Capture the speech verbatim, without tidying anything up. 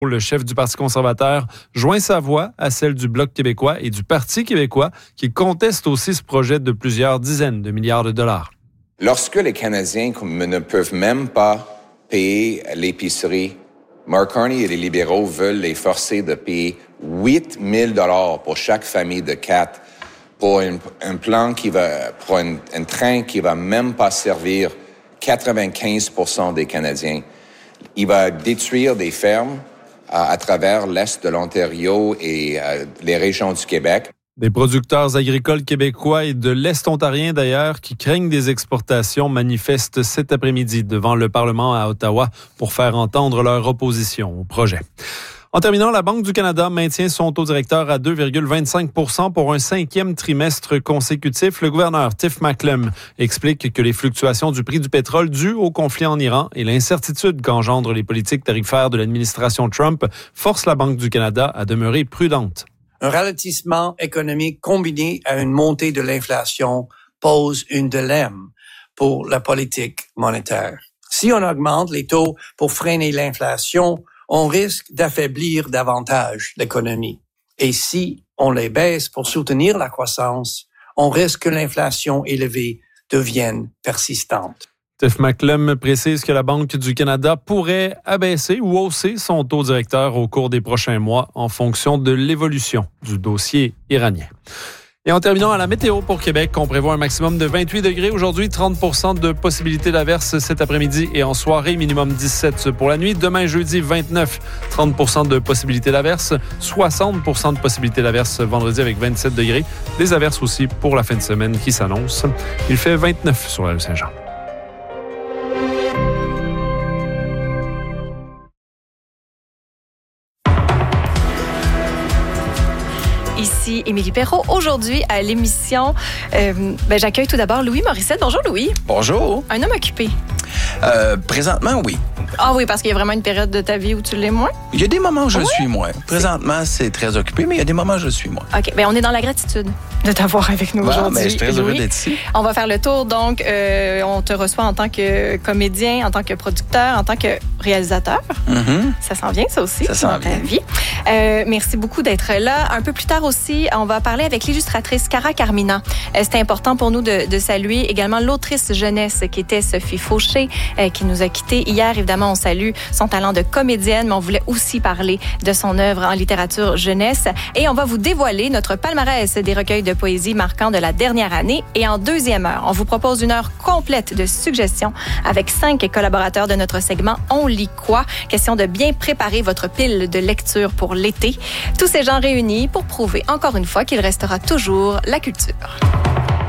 Le chef du Parti conservateur joint sa voix à celle du Bloc québécois et du Parti québécois qui conteste aussi ce projet de plusieurs dizaines de milliards de dollars. Lorsque les Canadiens ne peuvent même pas payer l'épicerie, Mark Carney et les libéraux veulent les forcer de payer huit mille dollars pour chaque famille de quatre pour un, un plan qui va, pour un, un train qui va même pas servir quatre-vingt-quinze pour cent des Canadiens. Il va détruire des fermes à travers l'Est de l'Ontario et euh, les régions du Québec. Des producteurs agricoles québécois et de l'Est ontarien d'ailleurs qui craignent des exportations manifestent cet après-midi devant le Parlement à Ottawa pour faire entendre leur opposition au projet. En terminant, la Banque du Canada maintient son taux directeur à deux virgule vingt-cinq pour cent pour un cinquième trimestre consécutif. Le gouverneur Tiff Macklem explique que les fluctuations du prix du pétrole dues au conflit en Iran et l'incertitude qu'engendrent les politiques tarifaires de l'administration Trump forcent la Banque du Canada à demeurer prudente. Un ralentissement économique combiné à une montée de l'inflation pose un dilemme pour la politique monétaire. Si on augmente les taux pour freiner l'inflation, on risque d'affaiblir davantage l'économie. Et si on les baisse pour soutenir la croissance, on risque que l'inflation élevée devienne persistante. Tiff Macklem précise que la Banque du Canada pourrait abaisser ou hausser son taux directeur au cours des prochains mois en fonction de l'évolution du dossier iranien. Et en terminant à la météo pour Québec, on prévoit un maximum de vingt-huit degrés. Aujourd'hui, trente pour cent de possibilité d'averse cet après-midi et en soirée, minimum dix-sept pour la nuit. Demain, jeudi, vingt-neuf, trente pour cent de possibilité d'averse, soixante pour cent de possibilité d'averse vendredi avec vingt-sept degrés. Des averses aussi pour la fin de semaine qui s'annonce. Il fait vingt-neuf sur la rue Saint-Jean. Ici Émilie Perrault. Aujourd'hui, à l'émission, euh, ben, j'accueille tout d'abord Louis Morissette. Bonjour, Louis. Bonjour. Un homme occupé. Euh, présentement, oui. Ah oui, parce qu'il y a vraiment une période de ta vie où tu l'es moins? Il y a des moments où je oui? suis moins. Présentement, c'est... c'est très occupé, mais il y a des moments où je suis moins. OK, bien, on est dans la gratitude de t'avoir avec nous bah, aujourd'hui. Ben, je suis très heureux Louis. d'être ici. On va faire le tour, donc, euh, on te reçoit en tant que comédien, en tant que producteur, en tant que réalisateur. Mm-hmm. Ça s'en vient, ça aussi, ça s'en dans vient. ta vie. Euh, merci beaucoup d'être là. Un peu plus tard aussi, on va parler avec l'illustratrice Cara Carmina. Euh, c'était important pour nous de, de saluer également l'autrice jeunesse qui était Sophie Fauché, euh, qui nous a quittés hier. Évidemment, on salue son talent de comédienne, mais on voulait aussi parler de son œuvre en littérature jeunesse. Et on va vous dévoiler notre palmarès des recueils de poésie marquants de la dernière année. Et en deuxième heure, on vous propose une heure complète de suggestions avec cinq collaborateurs de notre segment On lit quoi? Question de bien préparer votre pile de lecture pour l'été. Tous ces gens réunis pour prouver encore une fois qu'il restera toujours la culture.